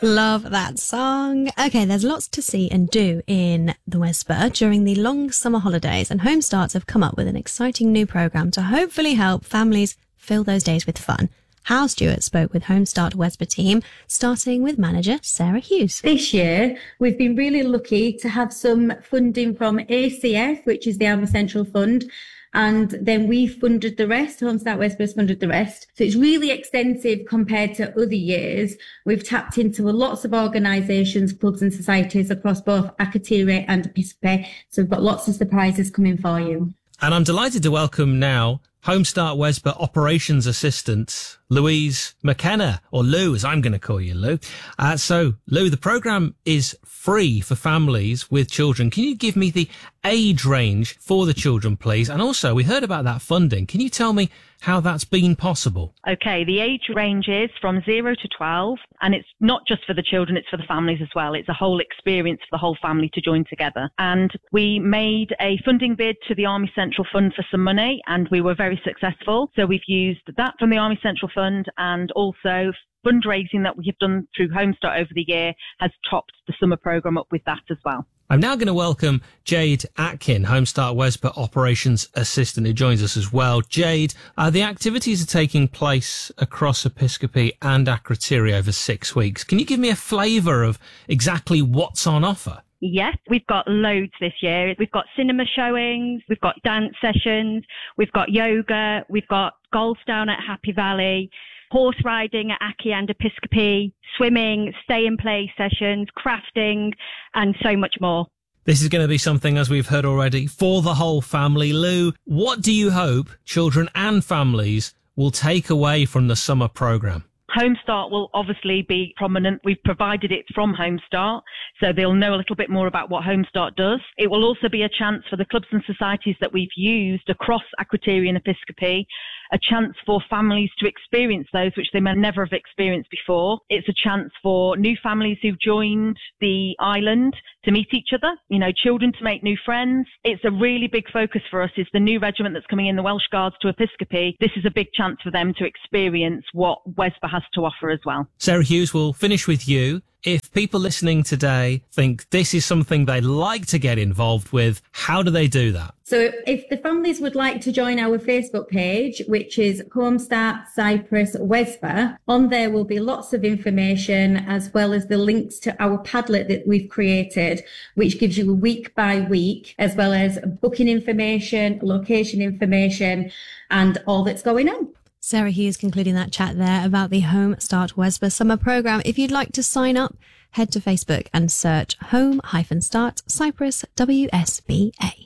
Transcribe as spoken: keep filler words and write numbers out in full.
Love that song. Okay, there's lots to see and do in the Wesper during the long summer holidays, and Home Starts have come up with an exciting new programme to hopefully help families fill those days with fun. Hal Stewart spoke with Home Start Wesper team, starting with manager Sarah Hughes. This year, we've been really lucky to have some funding from A C F, which is the Army Central Fund, and then we funded the rest. Home Start Wesper has funded the rest. So it's really extensive compared to other years. We've tapped into lots of organisations, clubs and societies across both Akrotiri and Episcopi. So we've got lots of surprises coming for you. And I'm delighted to welcome now Home Start Wesper Operations Assistant, Louise McKenna, or Lou, as I'm going to call you, Lou. Uh, so, Lou, the programme is free for families with children. Can you give me the age range for the children, please? And also, we heard about that funding. Can you tell me how that's been possible? Okay, the age range is from zero to twelve, and it's not just for the children, it's for the families as well. It's a whole experience for the whole family to join together. And we made a funding bid to the Army Central Fund for some money, and we were very successful. So we've used that from the Army Central Fund, and also fundraising that we have done through Home Start over the year has topped the summer programme up with that as well. I'm now going to welcome Jade Atkin, Home Start Wesper Operations Assistant, who joins us as well. Jade, uh, the activities are taking place across Episcopi and Akrotiri over six weeks. Can you give me a flavour of exactly what's on offer? Yes, we've got loads this year. We've got cinema showings, we've got dance sessions, we've got yoga, we've got golf down at Happy Valley, horse riding at Aki and Episcopi, swimming, stay and play sessions, crafting, and so much more. This is going to be something, as we've heard already, for the whole family. Lou, what do you hope children and families will take away from the summer programme? Home Start will obviously be prominent. We've provided it from Home Start, so they'll know a little bit more about what Home Start does. It will also be a chance for the clubs and societies that we've used across Akrotiri and Episcopi, a chance for families to experience those which they may never have experienced before. It's a chance for new families who've joined the island to meet each other, you know, children to make new friends. It's a really big focus for us is the new regiment that's coming in, the Welsh Guards to Episcopi. This is a big chance for them to experience what Wesper has to offer as well. Sarah Hughes, we'll finish with you. If people listening today think this is something they'd like to get involved with, how do they do that? So if the families would like to join our Facebook page, which is Home Start Cyprus Wesper, on there will be lots of information as well as the links to our Padlet that we've created, which gives you a week by week, as well as booking information, location information, and all that's going on. Sarah Hughes concluding that chat there about the Home Start Wesper summer programme. If you'd like to sign up, head to Facebook and search Home Start Cyprus W S B A.